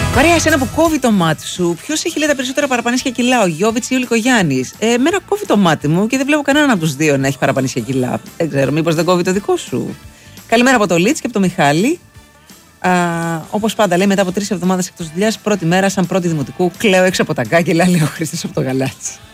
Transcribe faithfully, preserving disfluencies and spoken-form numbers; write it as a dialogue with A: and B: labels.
A: Μαρία, εσένα που κόβει το μάτι σου, ποιος έχει λέει τα περισσότερα παραπανήσια κιλά, ο Γιώβιτς ή ο Λυκογιάννης? Ε, εμένα κόβει το μάτι μου και δεν βλέπω κανέναν από τους δύο να έχει παραπανήσια κιλά. Δεν ξέρω, μήπως δεν κόβει το δικό σου? Καλημέρα από το Λίτς και από το Μιχάλη. Όπως πάντα, λέει, μετά από τρεις εβδομάδες εκτός δουλειάς, πρώτη μέρα σαν πρώτη δημοτικού, κλαίω έξω από τα κάγκελα, λέει ο Χρήστος από το Γαλάτσι.